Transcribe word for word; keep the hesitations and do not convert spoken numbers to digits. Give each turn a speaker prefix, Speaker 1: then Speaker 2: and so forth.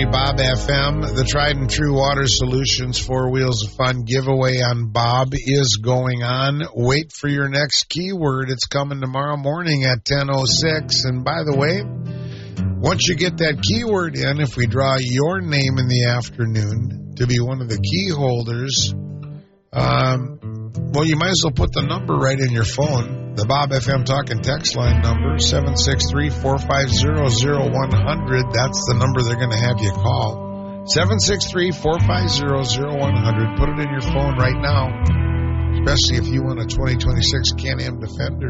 Speaker 1: Bob F M, the tried and true Water Solutions Four Wheels of Fun giveaway on Bob is going on. Wait for your next keyword. It's coming tomorrow morning at ten oh six. And by the way, once you get that keyword in, if we draw your name in the afternoon to be one of the key holders, um, well, you might as well put the number right in your phone. The Bob F M Talk and Text line number, seven six three, four five zero, zero one zero zero. That's the number they're going to have you call. seven six three, four five zero, zero one zero zero. Put it in your phone right now, especially if you want a twenty twenty-six Can-Am Defender.